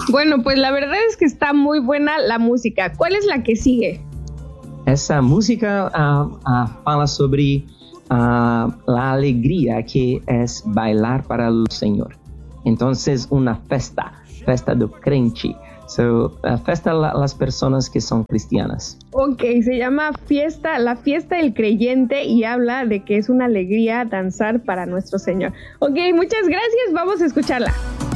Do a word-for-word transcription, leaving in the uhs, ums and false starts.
Bueno, pues la verdad es que está muy buena la música. ¿Cuál es la que sigue? Essa música uh, uh, fala sobre uh, la alegría que es bailar para el Señor. Entonces, una festa, festa do crente. So, uh, festa la, las personas que son cristianas. Ok, se llama fiesta, la fiesta del creyente y habla de que es una alegría danzar para nuestro Señor. Ok, muchas gracias, vamos a escucharla.